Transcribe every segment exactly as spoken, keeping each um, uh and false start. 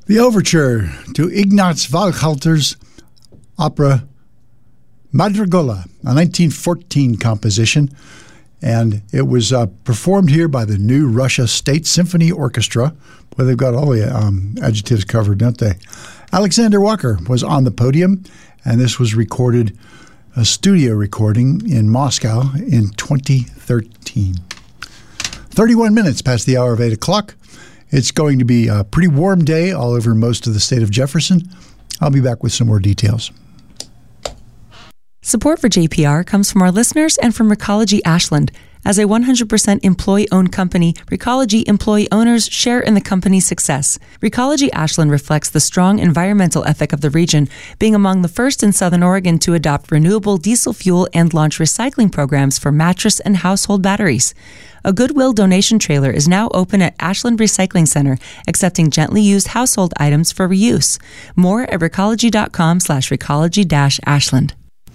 The overture to Ignaz Walchalter's opera Madrigola, a nineteen fourteen composition, and it was uh, performed here by the New Russia State Symphony Orchestra. Well, they've got all the um, adjectives covered, don't they? Alexander Walker was on the podium, and this was recorded, a studio recording in Moscow in twenty thirteen. thirty-one minutes past the hour of eight o'clock. It's going to be a pretty warm day all over most of the state of Jefferson. I'll be back with some more details. Support for J P R comes from our listeners and from Recology Ashland. As a one hundred percent employee-owned company, Recology employee owners share in the company's success. Recology Ashland reflects the strong environmental ethic of the region, being among the first in Southern Oregon to adopt renewable diesel fuel and launch recycling programs for mattress and household batteries. A Goodwill donation trailer is now open at Ashland Recycling Center, accepting gently used household items for reuse. More at recology.com slash recology dash Ashland.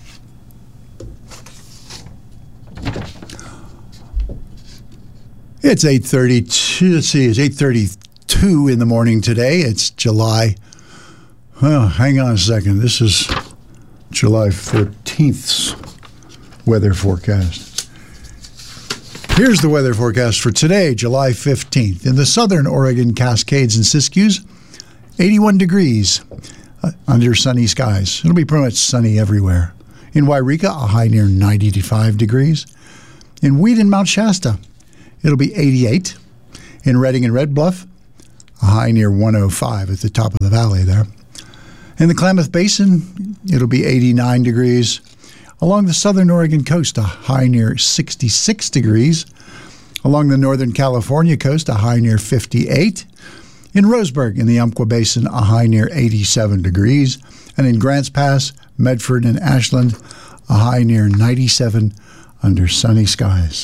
It's eight thirty-two. Let's see, it's eight thirty-two in the morning today. It's July. Well, hang on a second. This is July fourteenth's weather forecast. Here's the weather forecast for today, July fifteenth. In the southern Oregon Cascades and Siskiyous, eighty-one degrees uh, under sunny skies. It'll be pretty much sunny everywhere. In Wairika, a high near ninety-five degrees. In Wheaton, Mount Shasta, it'll be eighty-eight. In Redding and Red Bluff, a high near one oh five at the top of the valley there. In the Klamath Basin, it'll be eighty-nine degrees. Along the southern Oregon coast, a high near sixty-six degrees. Along the northern California coast, a high near fifty-eight. In Roseburg, in the Umpqua Basin, a high near eighty-seven degrees. And in Grants Pass, Medford, and Ashland, a high near ninety-seven under sunny skies.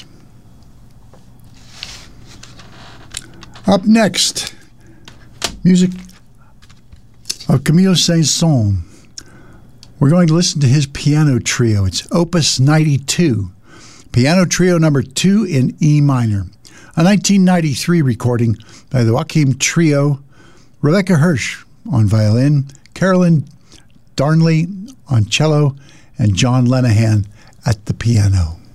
Up next, music of Camille Saint-Saëns. We're going to listen to his piano trio. It's Opus ninety-two, piano trio number two in E minor, a nineteen ninety-three recording by the Joachim Trio, Rebecca Hirsch on violin, Carolyn Darnley on cello, and John Lenahan at the piano.